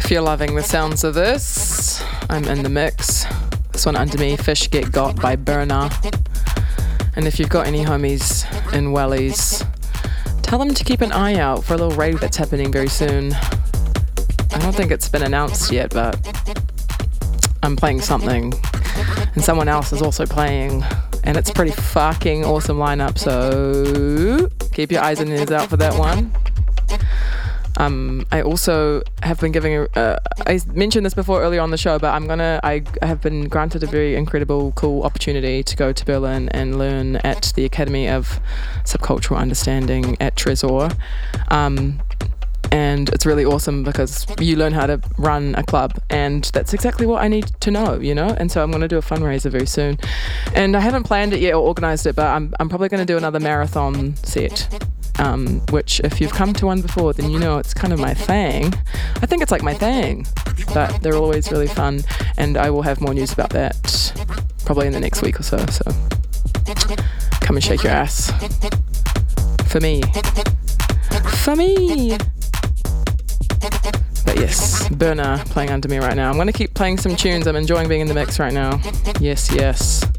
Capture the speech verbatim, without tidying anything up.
If you're loving the sounds of this, I'm in the mix. This one under me, Fish Get Got by Burner. And if you've got any homies in Wellies, tell them to keep an eye out for a little rave that's happening very soon. I don't think it's been announced yet, but I'm playing something and someone else is also playing, and it's a pretty fucking awesome lineup, so keep your eyes and ears out for that one. Um, I also have been giving, a, uh, I mentioned this before earlier on the show, but I'm gonna, I have been granted a very incredible, cool opportunity to go to Berlin and learn at the Academy of Subcultural Understanding at Tresor. Um, and it's really awesome because you learn how to run a club, and that's exactly what I need to know, you know? And so I'm gonna do a fundraiser very soon. And I haven't planned it yet or organized it, but I'm, I'm probably gonna do another marathon set. Um, which if you've come to one before, then you know it's kind of my thing. I think it's like my thing, but they're always really fun, and I will have more news about that probably in the next week or so, so come and shake your ass for me for me but yes, Burner playing under me right now. I'm going to keep playing some tunes. I'm enjoying being in the mix right now. Yes, yes.